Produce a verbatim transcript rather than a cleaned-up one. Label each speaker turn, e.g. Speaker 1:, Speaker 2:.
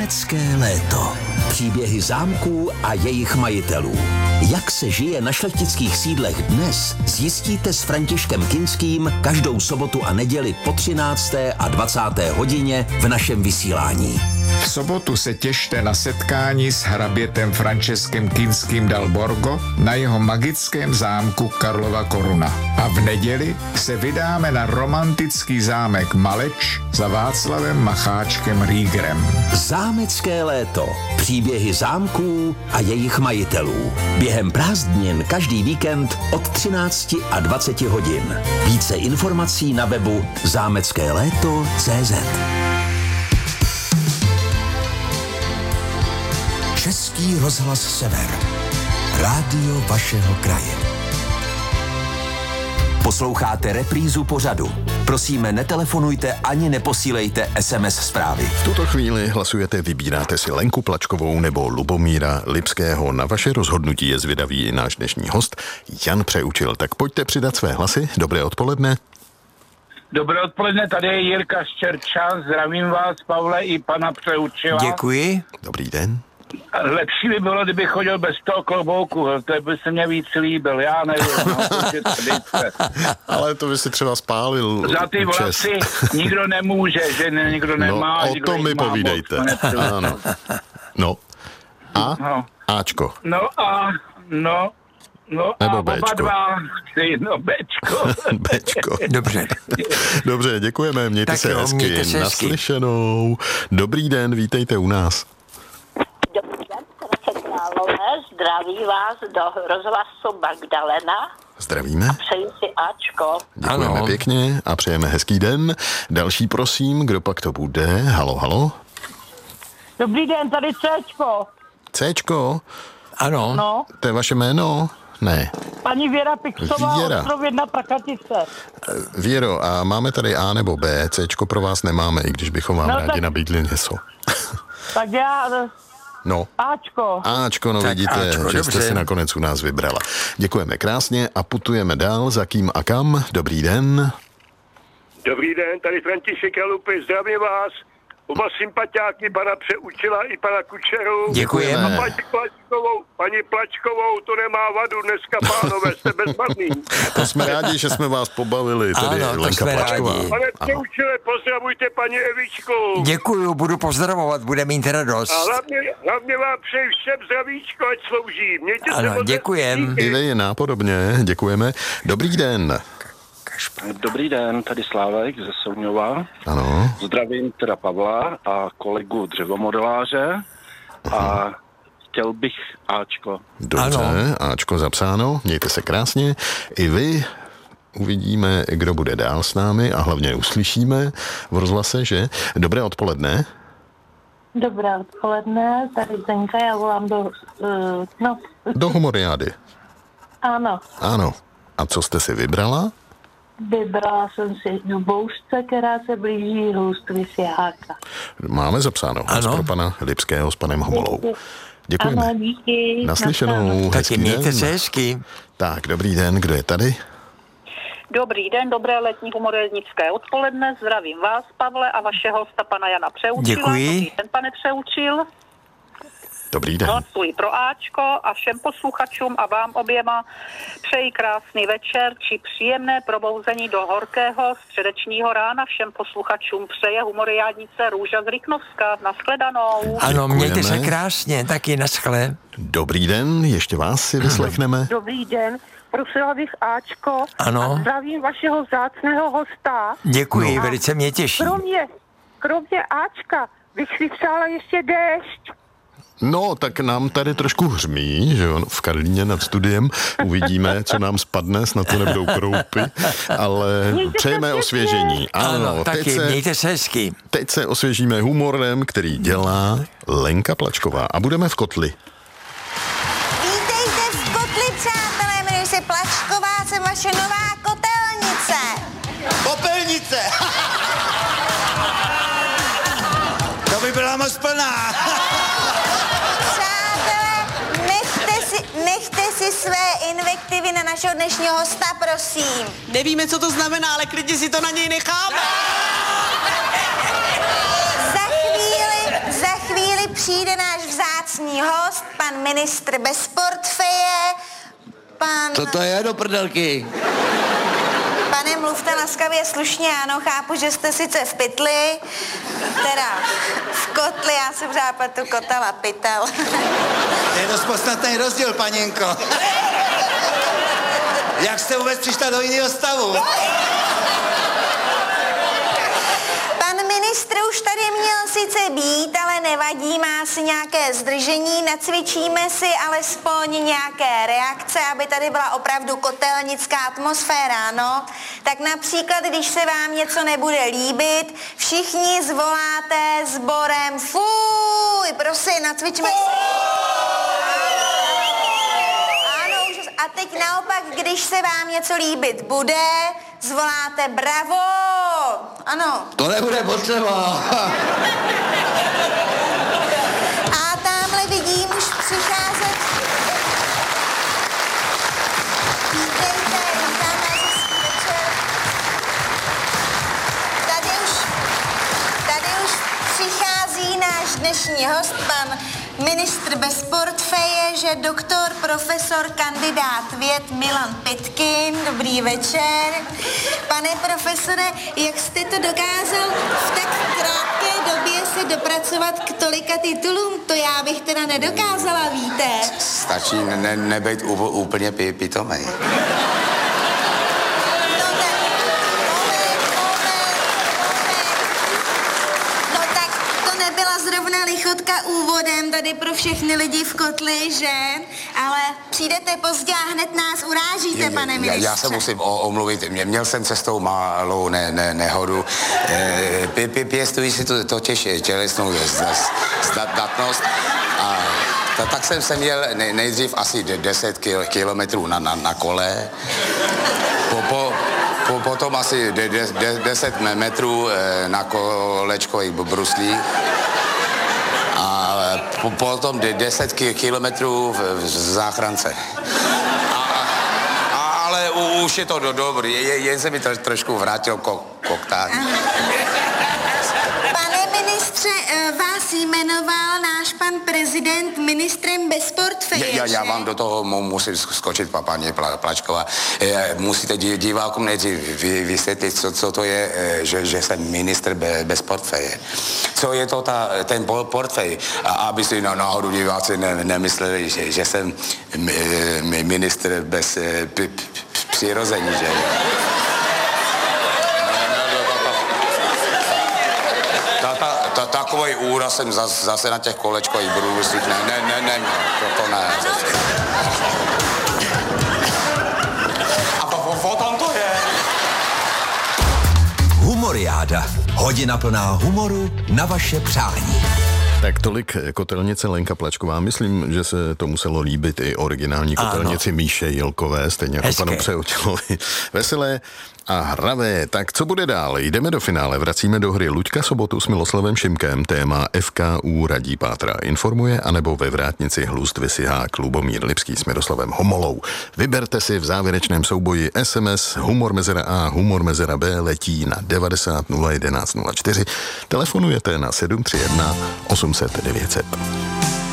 Speaker 1: Zámecké léto. Příběhy zámků a jejich majitelů. Jak se žije na šlechtických sídlech dnes, zjistíte s Františkem Kinským každou sobotu a neděli po třinácté a dvacáté hodině v našem vysílání.
Speaker 2: V sobotu se těšte na setkání s hrabětem Františkem Kinským dal Borgo na jeho magickém zámku Karlova Koruna. A v neděli se vydáme na romantický zámek Maleč za Václavem Macháčkem Rýgrem.
Speaker 1: Zámecké léto. Příběhy zámků a jejich majitelů. Během prázdnin každý víkend od třinácti a dvaceti hodin. Více informací na webu zámecké léto tečka cé zet. Český rozhlas Sever. Rádio vašeho kraje. Posloucháte reprízu pořadu. Prosíme, netelefonujte ani neposílejte es em es zprávy.
Speaker 3: V tuto chvíli hlasujete, vybíráte si Lenku Plačkovou nebo Lubomíra Lipského. Na vaše rozhodnutí je zvědavý i náš dnešní host Jan Přeučil. Tak pojďte přidat své hlasy. Dobré odpoledne.
Speaker 4: Dobré odpoledne, tady je Jirka Ščerča. Zdravím vás, Pavle, i pana Přeučila.
Speaker 1: Děkuji.
Speaker 3: Dobrý den.
Speaker 4: Lepší by bylo, kdyby chodil bez toho klobouku, to by se mě víc líbil, já nevím. No,
Speaker 3: ale to by si třeba spálil.
Speaker 4: Za ty vlasy nikdo nemůže, že ne, nikdo nemá.
Speaker 3: No, o tom mi povídejte. Ano. No. A?
Speaker 4: No.
Speaker 3: Áčko.
Speaker 4: No a, no, no
Speaker 3: nebo
Speaker 4: a
Speaker 3: Béčko.
Speaker 4: oba dva, no Béčko.
Speaker 3: Béčko.
Speaker 1: Dobře.
Speaker 3: Dobře, děkujeme, mějte
Speaker 1: tak
Speaker 3: se
Speaker 1: jo,
Speaker 3: hezky.
Speaker 1: mějte se hezky.
Speaker 3: Naslyšenou. Dobrý den, vítejte u nás.
Speaker 5: Dobrý den, Terese Králové, zdraví vás do rozhlasu Magdalena.
Speaker 3: Zdravíme.
Speaker 5: Přeji si Ačko.
Speaker 3: Děkujeme
Speaker 1: Ano.
Speaker 3: pěkně a přejeme hezký den. Další prosím, kdo pak to bude? Halo, halo.
Speaker 6: Dobrý den, tady Céčko.
Speaker 3: Céčko,
Speaker 1: Ano.
Speaker 6: No,
Speaker 3: to je vaše jméno? Ne.
Speaker 6: paní Věra Pixová,
Speaker 3: Věra.
Speaker 6: Ostrov jedna Prakatice.
Speaker 3: Věro, a máme tady A nebo B? Céčko pro vás nemáme, i když bychom vám
Speaker 6: No,
Speaker 3: rádi
Speaker 6: tak-
Speaker 3: nabídli něco.
Speaker 6: Tak já,
Speaker 3: No.
Speaker 6: Ačko.
Speaker 3: Áčko, no
Speaker 1: Tak
Speaker 3: vidíte,
Speaker 1: Áčko,
Speaker 3: že jste
Speaker 1: dobře.
Speaker 3: si nakonec u nás vybrala. Děkujeme krásně a putujeme dál. Za kým a kam? Dobrý den.
Speaker 7: Dobrý den, tady František Kalupy, zdravím vás. Oba sympatiáky, pana Přeučila i pana Kučeru.
Speaker 1: Děkujeme.
Speaker 7: A paní Plačkovou, paní Plačkovou, to nemá vadu dneska, pánové, jste bezvadný.
Speaker 3: To jsme rádi, že jsme vás pobavili, tedy
Speaker 1: Ano, to
Speaker 3: Lenka
Speaker 1: jsme
Speaker 3: Plačková.
Speaker 1: rádi.
Speaker 7: Pane Přeučile, pozdravujte paní Evičku.
Speaker 1: Děkuju, budu pozdravovat, bude mít radost.
Speaker 7: A hlavně, hlavně vám přeji všem zdravíčko, ať slouží. Mějte se
Speaker 1: Ano,
Speaker 7: moc
Speaker 1: děkujem.
Speaker 7: hezky.
Speaker 3: I vy nápodobně, děkujeme. Dobrý den.
Speaker 8: Dobrý den, tady Slávek ze Souňova.
Speaker 3: Ano.
Speaker 8: Zdravím teda Pavla a kolegu dřevomodeláře a chtěl bych Ačko.
Speaker 3: Dobře,
Speaker 1: Ano.
Speaker 3: Áčko zapsáno, mějte se krásně. I vy uvidíme, kdo bude dál s námi a hlavně uslyšíme v rozhlase, že? Dobré odpoledne.
Speaker 6: Dobré odpoledne, tady Zenka, já volám do, uh, no,
Speaker 3: Do Humoriády.
Speaker 6: ano,
Speaker 3: Ano. A co jste si vybrala?
Speaker 6: vybrala jsem si duboušce, která se blíží hůství svěháka.
Speaker 3: Máme zapsáno.
Speaker 1: Ano.
Speaker 3: Pro pana Lipského s panem Homolou. Děkujeme.
Speaker 6: Ano, díky.
Speaker 3: Naslyšenou.
Speaker 1: Taky
Speaker 3: Hezký
Speaker 1: mějte
Speaker 3: den.
Speaker 1: se hezky.
Speaker 3: Tak, dobrý den, kdo je tady?
Speaker 5: Dobrý den, dobré letní humornické odpoledne, zdravím vás, Pavle, a vašeho hosta, pana Jana Přeučila.
Speaker 1: Děkuji.
Speaker 5: Dobrý den, pane Přeučil.
Speaker 3: Dobrý den.
Speaker 5: Hlasuji pro Ačko a všem posluchačům a vám oběma přeji krásný večer či příjemné probouzení do horkého středečního rána. Všem posluchačům přeje humoriádnice Růža z Rychnovska. Naschledanou.
Speaker 1: Ano, mějte se
Speaker 3: Děkujeme.
Speaker 1: krásně, taky naschle.
Speaker 3: Dobrý den, ještě vás si vyslechneme.
Speaker 6: Dobrý den, prosila bych Ačko.
Speaker 1: Ano.
Speaker 6: A zdravím vašeho vzácného hosta.
Speaker 1: Děkuji,
Speaker 3: No.
Speaker 1: velice mě těší.
Speaker 6: Kromě, kromě Ačka bych si přála ještě déšť.
Speaker 3: No, tak nám tady trošku hřmí, že jo, v Karlíně nad studiem. Uvidíme, co nám spadne, snad to nebudou kroupy, ale
Speaker 6: Mějte se
Speaker 3: přejeme
Speaker 6: pěkně.
Speaker 3: osvěžení.
Speaker 1: Ano,
Speaker 3: Ano, teď
Speaker 1: taky,
Speaker 3: se,
Speaker 1: mějte se hezky.
Speaker 3: teď se osvěžíme humorem, který dělá Lenka Plačková. A budeme v kotli.
Speaker 9: Vítejte v kotli, přátelé, jmenuji se Plačková, jsem vaše nová kotelnice.
Speaker 10: Popelnice! To by byla moc plná.
Speaker 9: Přátelé, nechte si, nechte si své invektivy na našeho dnešního hosta, prosím.
Speaker 11: Nevíme, co to znamená, ale klidně si to na něj necháme.
Speaker 9: Za chvíli, za chvíli přijde náš vzácný host, pan ministr bez portfeje, pan...
Speaker 10: Co to je do prdelky?
Speaker 9: Pane, mluvte laskavě slušně, ano, chápu, že jste sice v pytli, teda v kotli, já jsem západ tu kotala pytel.
Speaker 10: To je dost podstatný rozdíl, paněnko. Jak jste vůbec přišla do jiného stavu?
Speaker 9: Pan ministr už tady měl sice být, ale nevadí, má si nějaké zdržení, nacvičíme si alespoň nějaké reakce, aby tady byla opravdu kotelnická atmosféra, no. Tak například, když se vám něco nebude líbit, všichni zvoláte sborem fuj, prosím, nacvičme si. Ano, už, a teď naopak, když se vám něco líbit bude, zvoláte bravo. Ano.
Speaker 10: To nebude potřeba.
Speaker 9: A tamhle vidím už přicházet. Vítejte, vítám vás hezký večer. Tady už, tady už přichází náš dnešní host, pan ministr bez portfeje, že doktor, profesor, kandidát věd Milan Pitkin. Dobrý večer. Pane profesore, jak jste to dokázal v tak krátké době se dopracovat k tolika titulům? To já bych teda nedokázala, víte?
Speaker 12: Stačí ne, nebejt úplně pitomej.
Speaker 9: Zrovna lichotka úvodem tady pro všechny lidi v kotli, že? Ale přijdete pozdě a hned nás urážíte, je, pane ministře.
Speaker 12: Já, já se musím o, omluvit. Mě, měl jsem cestou malou ne, ne, nehodu. E, pě, pě, pěstují si to, totiž tělesnou zdatnost. A ta, tak jsem se měl nej, nejdřív asi deset kilometrů na, na, na kole. Po, po, po, potom asi de, de, de, deset metrů na kolečkových bruslích. A po, potom deset kilometrů v, v záchrance. A, a, ale u, už je to do, dobrý, je, jen se mi to, trošku vrátil ko, koktán.
Speaker 9: Pane ministře, vás jmenoval náš pan prezident ministrem bez portfeje,
Speaker 12: já, já vám do toho musím skočit, paní Plačková. Musíte divákům nejdřív vysvětlit, co, co to je, že, že jsem ministr bez portfeje. Co je to ta, ten portfej? A aby si na náhodu diváci ne, nemysleli, že, že jsem ministr bez p, p, přirození, že? Ta, ta, ta, takový úraz jsem zas, zase na těch kolečkových bruslích, ne, ne, ne, ne, to, to ne.
Speaker 10: A o, o tom to je.
Speaker 1: Humoriáda. Hodina plná humoru na vaše přání.
Speaker 3: Tak tolik kotelnice Lenka Plačková. Myslím, že se to muselo líbit i originální kotelnici ano. Míše Jilkové, stejně jako panu Přeočilovi. Veselé a hravé. Tak co bude dál? Jdeme do finále. Vracíme do hry Luďka Sobotu s Miloslavem Šimkem. Téma F K U radí Pátra informuje, anebo ve vrátnici Hlust vysyhá Lubomír Lipský s Miroslavem Homolou. Vyberte si v závěrečném souboji S M S humor mezera A, humor mezera B letí na devadesát nula jedenáct nula čtyři. Telefonujete na sedm tři jedna osm set devět set.